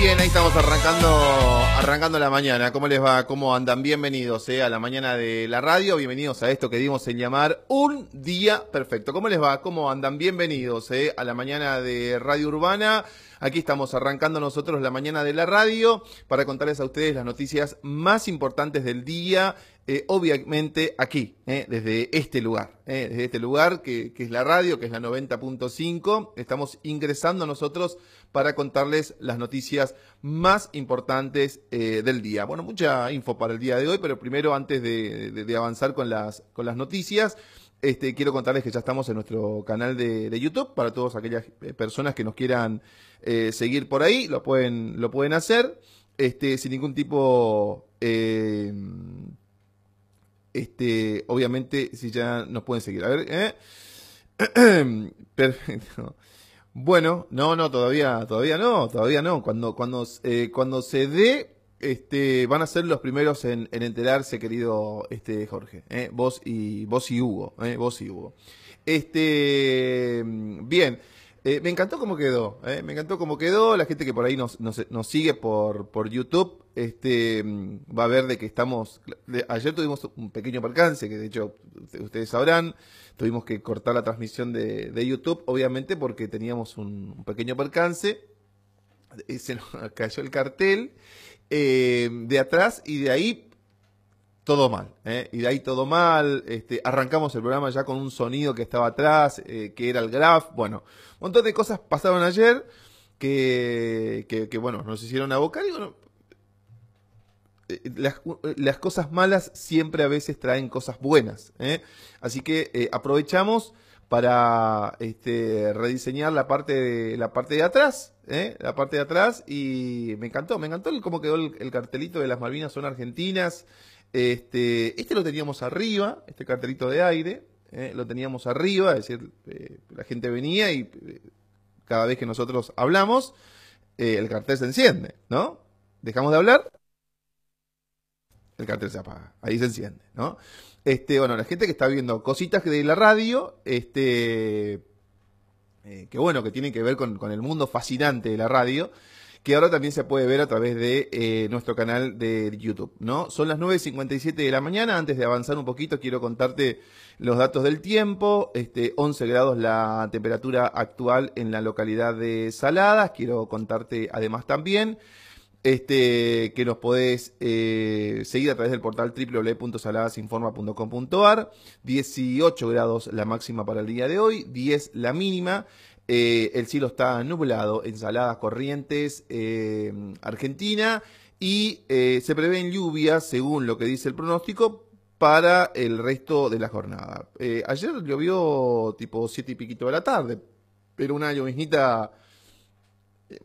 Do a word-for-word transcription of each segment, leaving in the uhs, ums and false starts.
Bien, ahí estamos arrancando, arrancando la mañana. ¿Cómo les va? ¿Cómo andan? Bienvenidos eh, a la mañana de la radio. Bienvenidos a esto que dimos en llamar Un Día Perfecto. ¿Cómo les va? ¿Cómo andan? Bienvenidos eh, a la mañana de Radio Urbana. Aquí estamos arrancando nosotros la mañana de la radio para contarles a ustedes las noticias más importantes del día. Eh, obviamente aquí, eh, desde este lugar, eh, desde este lugar que, que es la radio, que es la noventa punto cinco, estamos ingresando nosotros para contarles las noticias más importantes eh, del día. Bueno, mucha info para el día de hoy, pero primero, antes de, de, de avanzar con las, con las noticias, este, quiero contarles que ya estamos en nuestro canal de, de YouTube, para todas aquellas personas que nos quieran eh, seguir por ahí, lo pueden, lo pueden hacer, este, sin ningún tipo... Eh, Este, obviamente, si ya nos pueden seguir. A ver, ¿eh? Perfecto. Bueno, no, no, todavía, todavía no, todavía no. Cuando, cuando, eh, cuando se dé, este, van a ser los primeros en, en enterarse, querido, este, Jorge, ¿eh? Vos y, vos y Hugo, ¿eh? Vos y Hugo. Este, bien. Eh, me encantó cómo quedó, eh, me encantó cómo quedó. La gente que por ahí nos, nos, nos sigue por, por YouTube este, va a ver de que estamos... De, ayer tuvimos un pequeño percance, que de hecho ustedes sabrán, tuvimos que cortar la transmisión de, de YouTube, obviamente porque teníamos un, un pequeño percance, se nos cayó el cartel eh, de atrás y de ahí... Todo mal, ¿eh? Y de ahí todo mal, este, arrancamos el programa ya con un sonido que estaba atrás, eh, que era el graph, bueno, un montón de cosas pasaron ayer que, que, que bueno, nos hicieron abocar y bueno, eh, las, las cosas malas siempre a veces traen cosas buenas, ¿eh? Así que eh, aprovechamos para este, rediseñar la parte de, la parte de atrás, ¿eh? La parte de atrás y me encantó, me encantó el, cómo quedó el, el cartelito de las Malvinas son argentinas. Este, este lo teníamos arriba, este cartelito de aire, eh, lo teníamos arriba, es decir, eh, la gente venía y eh, cada vez que nosotros hablamos, eh, el cartel se enciende, ¿no? Dejamos de hablar, el cartel se apaga, ahí se enciende, ¿no? Este, bueno, la gente que está viendo cositas de la radio, este, eh, que bueno, que tienen que ver con, con el mundo fascinante de la radio, que ahora también se puede ver a través de eh, nuestro canal de YouTube, ¿no? Son las nueve cincuenta y siete de la mañana. Antes de avanzar un poquito, quiero contarte los datos del tiempo. Este, once grados la temperatura actual en la localidad de Saladas. Quiero contarte además también este, que nos podés eh, seguir a través del portal doble u doble u doble u punto saladasinforma punto com punto ar. dieciocho grados la máxima para el día de hoy, diez la mínima. Eh, el cielo está nublado en Saladas, Corrientes, eh, Argentina, y eh, se prevén lluvias, según lo que dice el pronóstico, para el resto de la jornada. Eh, ayer llovió tipo siete y piquito de la tarde, pero una lloviznita eh,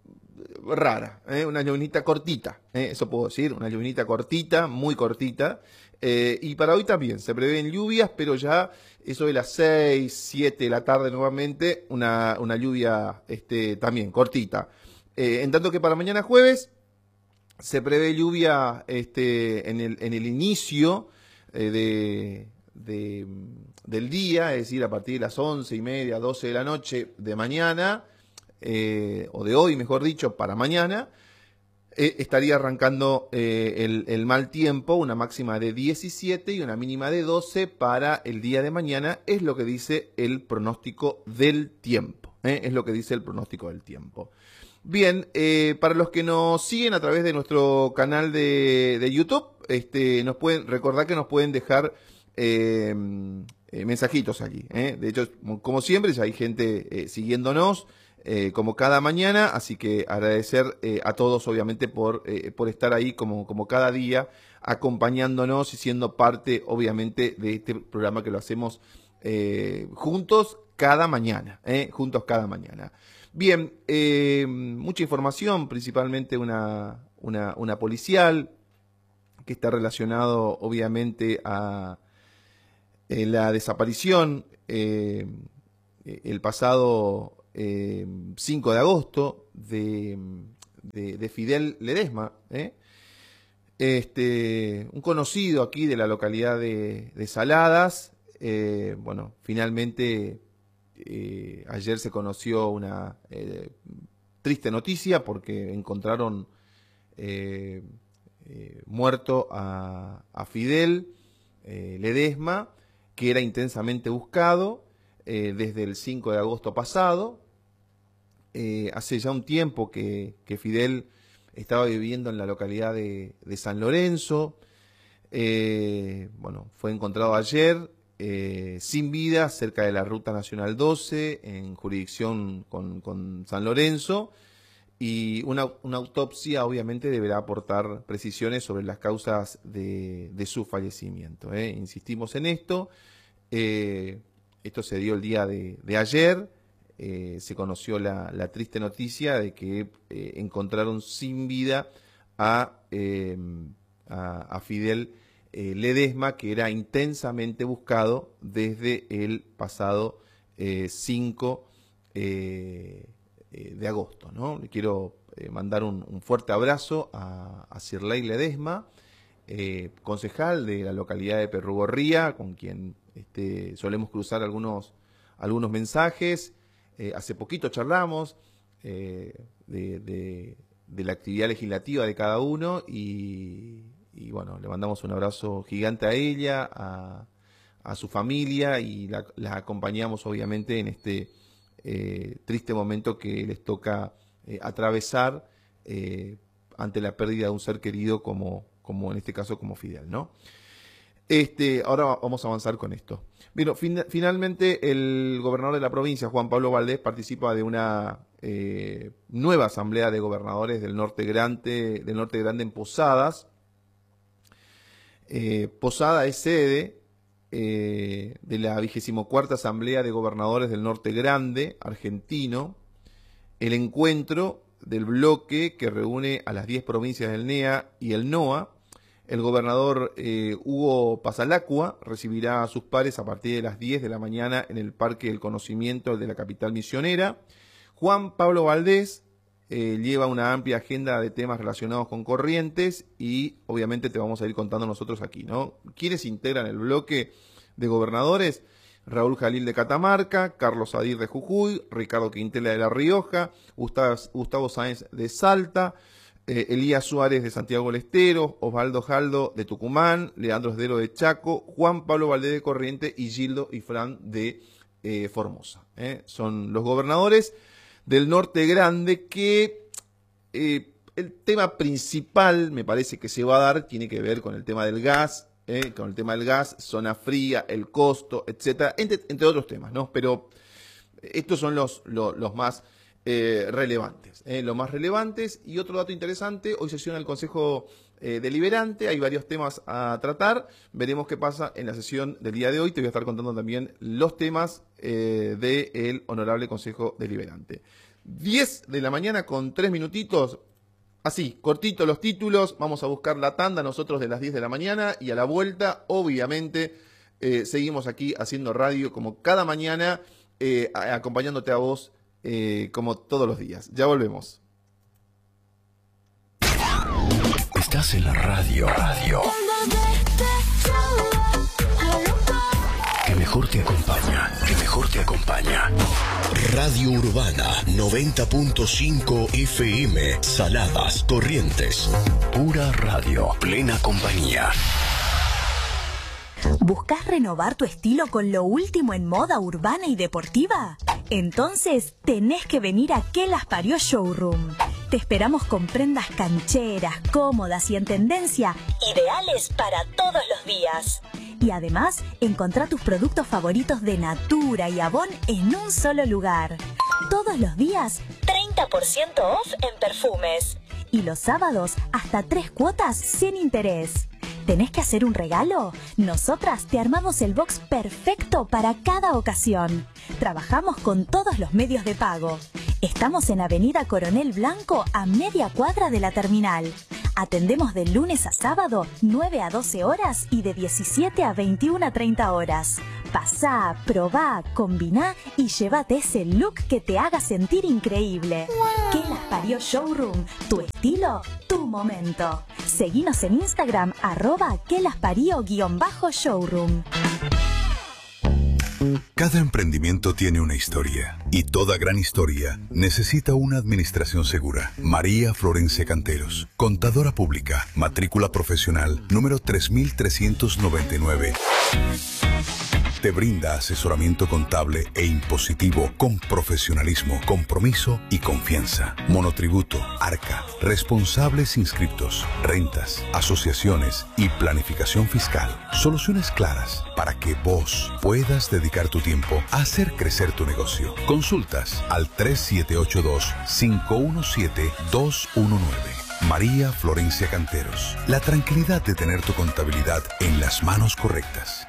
rara, eh, una lloviznita cortita, eh, eso puedo decir, una lloviznita cortita, muy cortita. Eh, y para hoy también se prevén lluvias, pero ya eso de las seis, siete de la tarde nuevamente, una, una lluvia este, también cortita. Eh, en tanto que para mañana jueves se prevé lluvia este, en, el, en el inicio eh, de, de, del día, es decir, a partir de las once y media, doce de la noche de mañana, eh, o de hoy mejor dicho, para mañana. Eh, estaría arrancando eh, el, el mal tiempo, una máxima de diecisiete y una mínima de doce para el día de mañana, es lo que dice el pronóstico del tiempo, ¿eh? Es lo que dice el pronóstico del tiempo. Bien, eh, para los que nos siguen a través de nuestro canal de, de YouTube, este, nos pueden recordar que nos pueden dejar eh, eh, mensajitos allí, ¿eh? De hecho, como siempre, ya hay gente eh, siguiéndonos, Eh, como cada mañana, así que agradecer eh, a todos obviamente por, eh, por estar ahí como, como cada día, acompañándonos y siendo parte obviamente de este programa que lo hacemos eh, juntos cada mañana, eh, juntos cada mañana. Bien, eh, mucha información, principalmente una, una, una policial que está relacionado obviamente a eh, la desaparición eh, el pasado Eh, cinco de agosto de, de, de Fidel Ledesma, ¿eh? Este, un conocido aquí de la localidad de, de Saladas. Eh, bueno, finalmente eh, ayer se conoció una, eh, triste noticia porque encontraron eh, eh, muerto a, a Fidel eh, Ledesma, que era intensamente buscado eh, desde el cinco de agosto pasado. Eh, hace ya un tiempo que, que Fidel estaba viviendo en la localidad de, de San Lorenzo. Eh, bueno, fue encontrado ayer eh, sin vida cerca de la Ruta Nacional doce, en jurisdicción con, con San Lorenzo, y una, una autopsia obviamente deberá aportar precisiones sobre las causas de, de su fallecimiento. ¿eh? Insistimos en esto. Eh, esto se dio el día de, de ayer. Eh, se conoció la, la triste noticia de que eh, encontraron sin vida a, eh, a, a Fidel eh, Ledesma, que era intensamente buscado desde el pasado eh, cinco eh, de agosto. ¿no? Le quiero eh, mandar un, un fuerte abrazo a, a Sirley Ledesma, eh, concejal de la localidad de Perrugorría, con quien este, solemos cruzar algunos, algunos mensajes. Eh, hace poquito charlamos eh, de, de, de la actividad legislativa de cada uno y, y bueno, le mandamos un abrazo gigante a ella, a, a su familia, y la, la acompañamos obviamente en este eh, triste momento que les toca eh, atravesar eh, ante la pérdida de un ser querido como, como en este caso como Fidel, ¿no? Este, ahora vamos a avanzar con esto. Bueno, fin, finalmente el gobernador de la provincia, Juan Pablo Valdés, participa de una eh, nueva asamblea de gobernadores del Norte Grande, del Norte Grande en Posadas. Eh, Posada es sede eh, de la vigésimo cuarta asamblea de gobernadores del Norte Grande argentino, el encuentro del bloque que reúne a las diez provincias del N E A y el N O A. El gobernador eh, Hugo Pasalacqua recibirá a sus pares a partir de las diez de la mañana en el Parque del Conocimiento de la capital misionera. Juan Pablo Valdés eh, lleva una amplia agenda de temas relacionados con Corrientes y obviamente te vamos a ir contando nosotros aquí, ¿no? ¿Quiénes integran el bloque de gobernadores? Raúl Jalil de Catamarca, Carlos Adir de Jujuy, Ricardo Quintela de La Rioja, Gustavo, Gustavo Sáenz de Salta, Eh, Elías Suárez de Santiago del Estero, Osvaldo Jaldo de Tucumán, Leandro Esdero de Chaco, Juan Pablo Valdés de Corrientes y Gildo y Fran de eh, Formosa. ¿eh? Son los gobernadores del Norte Grande que eh, el tema principal, me parece que se va a dar, tiene que ver con el tema del gas, ¿eh? con el tema del gas, zona fría, el costo, etcétera, entre, entre otros temas, ¿no? Pero estos son los, los, los más Eh, relevantes, eh, lo más relevantes. Y otro dato interesante, hoy sesiona el Consejo eh, Deliberante, hay varios temas a tratar, veremos qué pasa en la sesión del día de hoy. Te voy a estar contando también los temas eh, del Honorable Consejo Deliberante. diez de la mañana con tres minutitos, así, cortito los títulos, vamos a buscar la tanda nosotros de las diez de la mañana y a la vuelta, obviamente, eh, seguimos aquí haciendo radio como cada mañana, eh, acompañándote a vos Eh, como todos los días. Ya volvemos. Estás en la radio. Radio. Que mejor te acompaña. Que mejor te acompaña. Radio Urbana noventa punto cinco F M. Saladas, Corrientes. Pura radio. Plena compañía. ¿Buscas renovar tu estilo con lo último en moda urbana y deportiva? Entonces tenés que venir a Que Las Parió Showroom. Te esperamos con prendas cancheras, cómodas y en tendencia, ideales para todos los días. Y además, encontrá tus productos favoritos de Natura y Avon en un solo lugar. Todos los días, treinta por ciento off en perfumes. Y los sábados, hasta tres cuotas sin interés. ¿Tenés que hacer un regalo? Nosotras te armamos el box perfecto para cada ocasión. Trabajamos con todos los medios de pago. Estamos en Avenida Coronel Blanco, a media cuadra de la terminal. Atendemos de lunes a sábado, nueve a doce horas y de diecisiete a veintiuna a treinta horas. Pasá, probá, combiná y llévate ese look que te haga sentir increíble. Wow. Que Las Parió Showroom, tu estilo, tu momento. Seguinos en Instagram, arroba que las parió guión bajo showroom. Cada emprendimiento tiene una historia. Y toda gran historia necesita una administración segura. María Florencia Canteros, contadora pública, matrícula profesional número tres mil trescientos noventa y nueve. Te brinda asesoramiento contable e impositivo con profesionalismo, compromiso y confianza. Monotributo, Arca, responsables inscriptos, rentas, asociaciones y planificación fiscal. Soluciones claras para que vos puedas dedicar tu tiempo a hacer crecer tu negocio. Consultas al tres siete ocho dos, cinco uno siete, dos uno nueve. María Florencia Canteros. La tranquilidad de tener tu contabilidad en las manos correctas.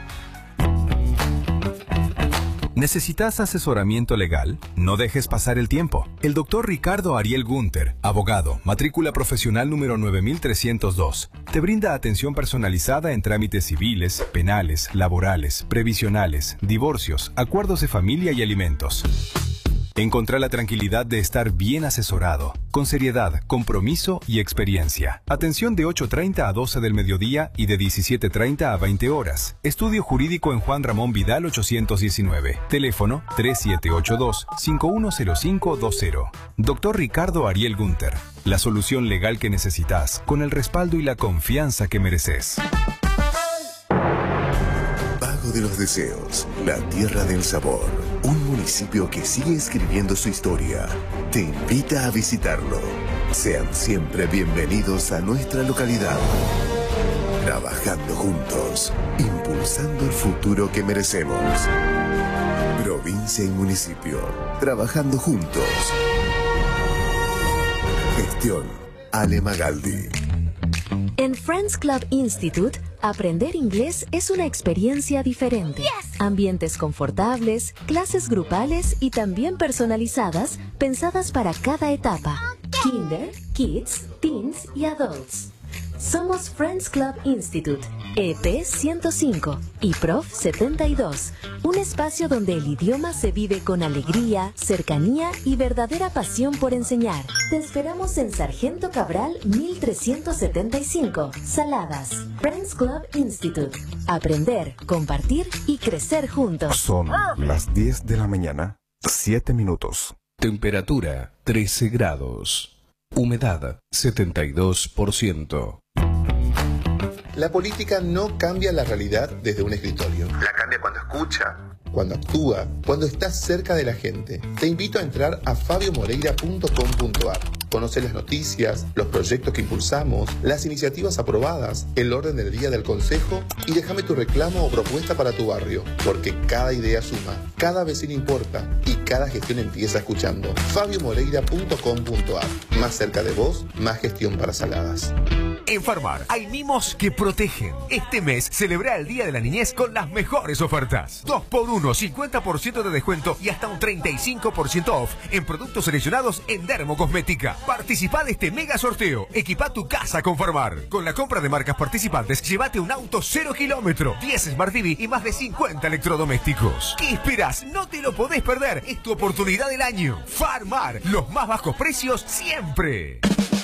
¿Necesitas asesoramiento legal? No dejes pasar el tiempo. El doctor Ricardo Ariel Gunter, abogado, matrícula profesional número nueve mil trescientos dos, te brinda atención personalizada en trámites civiles, penales, laborales, previsionales, divorcios, acuerdos de familia y alimentos. Encontrá la tranquilidad de estar bien asesorado, con seriedad, compromiso y experiencia. Atención de ocho treinta a doce del mediodía y de diecisiete treinta a veinte horas. Estudio jurídico en Juan Ramón Vidal ochocientos diecinueve. Teléfono tres siete ocho dos, cinco uno cero cinco dos cero. doctor Ricardo Ariel Gunter. La solución legal que necesitas, con el respaldo y la confianza que mereces. Vago de los Deseos, la tierra del sabor. Un municipio que sigue escribiendo su historia. Te invita a visitarlo. Sean siempre bienvenidos a nuestra localidad. Trabajando juntos, impulsando el futuro que merecemos. Provincia y municipio, trabajando juntos. Gestión Ale Magaldi. En Friends Club Institute, aprender inglés es una experiencia diferente. Yes. Ambientes confortables, clases grupales y también personalizadas, pensadas para cada etapa. Okay. Kinder, Kids, Teens y Adults. Somos Friends Club Institute, E P ciento cinco y Prof setenta y dos, un espacio donde el idioma se vive con alegría, cercanía y verdadera pasión por enseñar. Te esperamos en Sargento Cabral mil trescientos setenta y cinco, Saladas. Friends Club Institute. Aprender, compartir y crecer juntos. Son las diez de la mañana, siete minutos. Temperatura trece grados. Humedad setenta y dos por ciento. La política no cambia la realidad desde un escritorio. La cambia cuando escucha, cuando actúa, cuando está cerca de la gente. Te invito a entrar a fabio moreira punto com punto ar. Conoce las noticias, los proyectos que impulsamos, las iniciativas aprobadas, el orden del día del consejo y déjame tu reclamo o propuesta para tu barrio, porque cada idea suma, cada vecino importa y cada gestión empieza escuchando. fabio moreira punto com punto ar. Más cerca de vos, más gestión para Saladas. En Farmar hay mimos que protegen. Este mes celebra el Día de la Niñez con las mejores ofertas. dos por uno, cincuenta por ciento de descuento y hasta un treinta y cinco por ciento off en productos seleccionados en Dermocosmética. Participa de este mega sorteo. Equipa tu casa con Farmar. Con la compra de marcas participantes, llévate un auto cero kilómetro, diez Smart T V y más de cincuenta electrodomésticos. ¿Qué esperas? No te lo podés perder. Es tu oportunidad del año. Farmar, los más bajos precios siempre.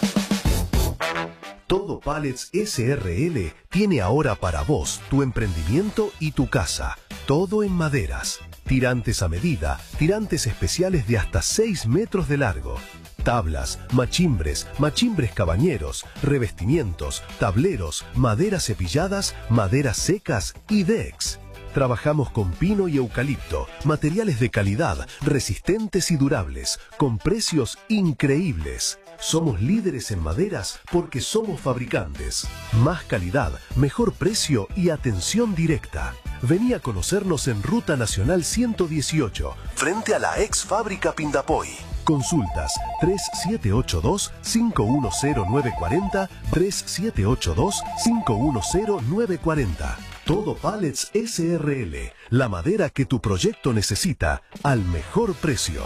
Todo Pallets S R L tiene ahora para vos tu emprendimiento y tu casa. Todo en maderas. Tirantes a medida, tirantes especiales de hasta seis metros de largo. Tablas, machimbres, machimbres cabañeros, revestimientos, tableros, maderas cepilladas, maderas secas y decks. Trabajamos con pino y eucalipto, materiales de calidad, resistentes y durables, con precios increíbles. Somos líderes en maderas porque somos fabricantes. Más calidad, mejor precio y atención directa. Vení a conocernos en Ruta Nacional ciento dieciocho, frente a la ex fábrica Pindapoy. Consultas tres siete ocho dos, cinco uno cero nueve cuatro cero, tres siete ocho dos, cinco uno cero nueve cuatro cero. Todo Pallets S R L, la madera que tu proyecto necesita al mejor precio.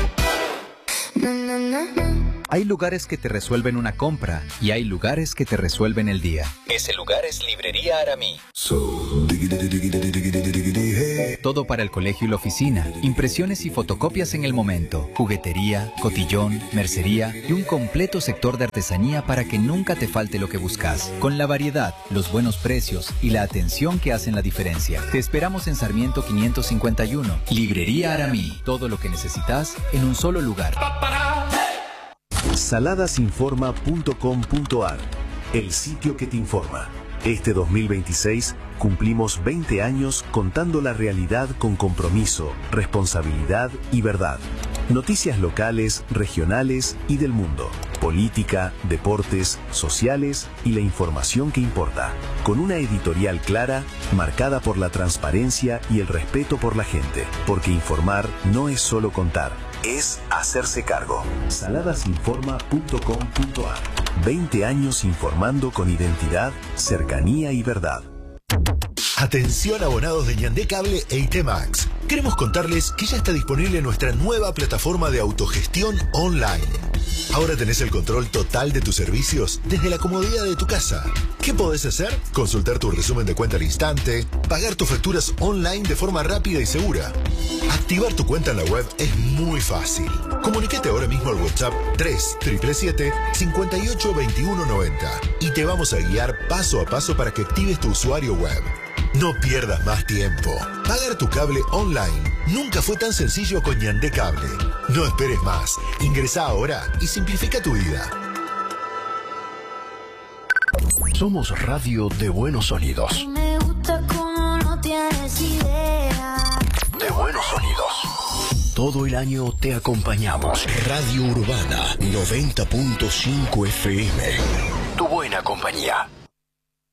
Hay lugares que te resuelven una compra y hay lugares que te resuelven el día. Ese lugar es Librería Aramí. Todo para el colegio y la oficina. Impresiones y fotocopias en el momento. Juguetería, cotillón, mercería y un completo sector de artesanía para que nunca te falte lo que buscas. Con la variedad, los buenos precios y la atención que hacen la diferencia. Te esperamos en Sarmiento quinientos cincuenta y uno. Librería Aramí. Todo lo que necesitas en un solo lugar. saladasinforma punto com punto ar, el sitio que te informa. Este dos mil veintiséis cumplimos veinte años contando la realidad con compromiso, responsabilidad y verdad. Noticias locales, regionales y del mundo. Política, deportes, sociales y la información que importa. Con una editorial clara, marcada por la transparencia y el respeto por la gente. Porque informar no es solo contar, es hacerse cargo. saladasinforma punto com punto ar. veinte años informando con identidad, cercanía y verdad. Atención abonados de Ñandé Cable e I T Max. Queremos contarles que ya está disponible nuestra nueva plataforma de autogestión online. Ahora tenés el control total de tus servicios desde la comodidad de tu casa. ¿Qué podés hacer? Consultar tu resumen de cuenta al instante, pagar tus facturas online de forma rápida y segura. Activar tu cuenta en la web es muy fácil. Comunícate ahora mismo al WhatsApp tres siete siete, cinco ocho dos uno nueve cero y te vamos a guiar paso a paso para que actives tu usuario web. No pierdas más tiempo. Pagar tu cable online nunca fue tan sencillo con Ñandé Cable. No esperes más. Ingresá ahora y simplifica tu vida. Somos radio de buenos sonidos. Me gusta como no tienes idea. De buenos sonidos. Todo el año te acompañamos. Radio Urbana noventa punto cinco F M. Tu buena compañía.